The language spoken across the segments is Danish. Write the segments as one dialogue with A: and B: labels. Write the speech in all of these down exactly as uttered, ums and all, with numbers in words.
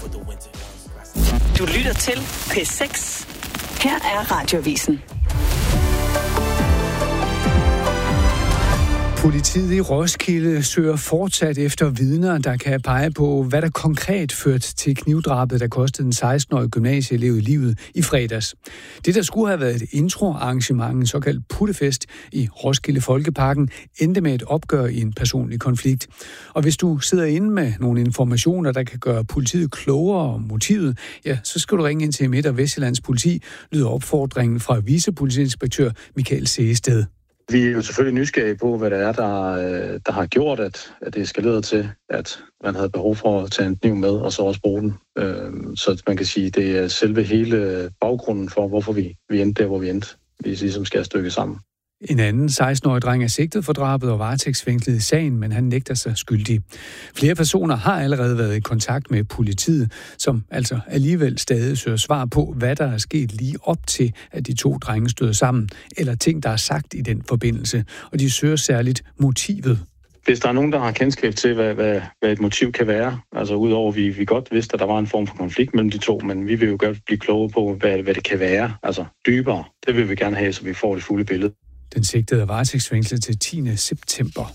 A: Du lytter til P seks. Her er Radioavisen.
B: Politiet i Roskilde søger fortsat efter vidner, der kan pege på, hvad der konkret førte til knivdrabet, der kostede en seksten-årig gymnasieelev i livet i fredags. Det, der skulle have været et introarrangement, en såkaldt puttefest i Roskilde Folkeparken, endte med et opgør i en personlig konflikt. Og hvis du sidder inde med nogle informationer, der kan gøre politiet klogere om motivet, ja, så skal du ringe ind til Midt- og Vestjyllands politi, lyder opfordringen fra vicepolitiinspektør Michael Seested.
C: Vi er jo selvfølgelig nysgerrige på, hvad det er, der, der har gjort, at, at det eskalerede til, at man havde behov for at tage en kniv med, og så også bruge den. Så man kan sige, det er selve hele baggrunden for, hvorfor vi, vi endte der, hvor vi endte. Vi ligesom skal stykke sammen.
B: En anden seksten-årig dreng er sigtet for drabet og varetægtsfængslet i sagen, men han nægter sig skyldig. Flere personer har allerede været i kontakt med politiet, som altså alligevel stadig søger svar på, hvad der er sket lige op til, at de to drenge støder sammen, eller ting, der er sagt i den forbindelse, og de søger særligt motivet.
C: Hvis der er nogen, der har kendskab til, hvad, hvad, hvad et motiv kan være, altså udover at vi, vi godt vidste, at der var en form for konflikt mellem de to, men vi vil jo godt blive kloge på, hvad, hvad det kan være, altså dybere. Det vil vi gerne have, så vi får det fulde billede.
B: Den sigtede er varetægtsfængslet til tiende september.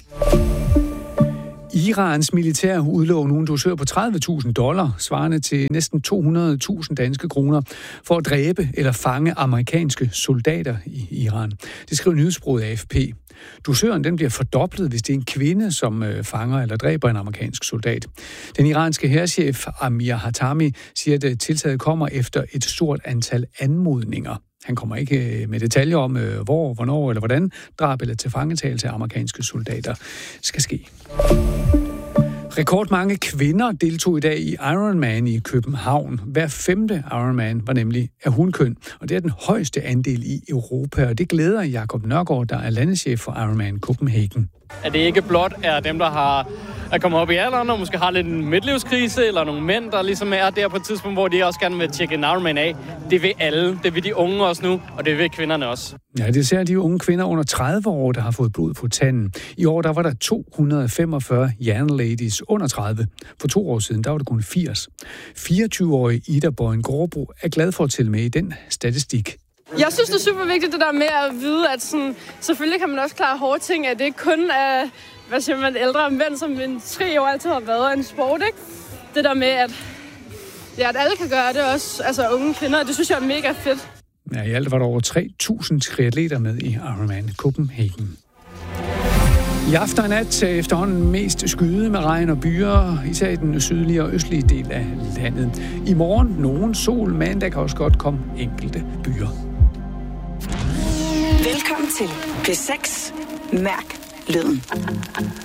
B: Irans militær udlov nu en dusør på tredive tusind dollar, svarende til næsten to hundrede tusind danske kroner, for at dræbe eller fange amerikanske soldater i Iran. Det skriver nyhedsbureauet A F P. Dusøren den bliver fordoblet, hvis det er en kvinde, som øh, fanger eller dræber en amerikansk soldat. Den iranske hærchef Amir Hatami siger, at tiltaget kommer efter et stort antal anmodninger. Han kommer ikke med detaljer om, hvor, hvornår eller hvordan drab eller tilfangetagelse af amerikanske soldater skal ske. Rekordmange kvinder deltog i dag i Ironman i København. Hver femte Ironman var nemlig af hunkøn, og det er den højeste andel i Europa, og det glæder Jakob Nørgaard, der er landeschef for Ironman Copenhagen.
D: At det ikke blot er dem, der har at komme op i alderen og måske har lidt en midtlivskrise, eller nogle mænd, der ligesom er der på et tidspunkt, hvor de også gerne vil tjekke en Ironman af. Det vil alle. Det vil de unge også nu, og det vil kvinderne også.
B: Ja, det ser de unge kvinder under tredive år, der har fået blod på tanden. I år der var der to hundrede og femogfyrre jernladies under tredive. For to år siden, der var det kun firs. fireogtyve-årige Ida Boyen Gårdbro er glad for at tælle med i den statistik.
E: Jeg synes, det er super vigtigt, det der med at vide, at sådan, selvfølgelig kan man også klare hårde ting, at det ikke kun er, hvad siger man, ældre mænd, som en tre år altid har været en sport, ikke? Det der med, at, ja, at alle kan gøre det også, altså unge kvinder, det synes jeg er mega fedt.
B: Ja, i alt var der over tre tusind triatleter med i Ironman Copenhagen. I aften og nat efterhånden mest skyde med regn og byer, især i den sydlige og østlige del af landet. I morgen nogen sol, men der kan også godt komme enkelte byer.
A: Velkommen til P seks. Mærk lyden.